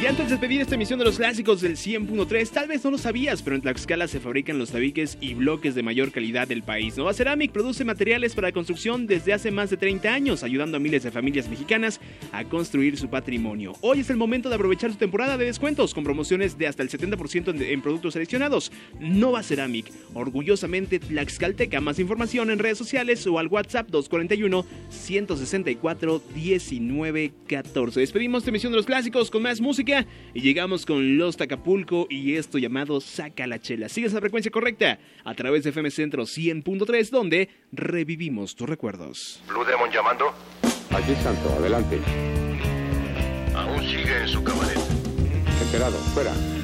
Y antes de despedir esta emisión de los clásicos del 100.3, tal vez no lo sabías, pero en Tlaxcala se fabrican los tabiques y bloques de mayor calidad del país. Nova Ceramic produce materiales para construcción desde hace más de 30 años, ayudando a miles de familias mexicanas a construir su patrimonio. Hoy es el momento de aprovechar su temporada de descuentos con promociones de hasta el 70% en productos seleccionados. Nova Ceramic, orgullosamente tlaxcalteca. Más información en redes sociales o al WhatsApp 241-164-1914. Despedimos esta emisión de los clásicos con más música y llegamos con Los Acapulco y esto llamado Saca la Chela. Sigues la frecuencia correcta a través de FM Centro 100.3, donde revivimos tus recuerdos. Blue Demon llamando. Aquí Santo, adelante. Aún sigue en su cabaret. Enterado, fuera.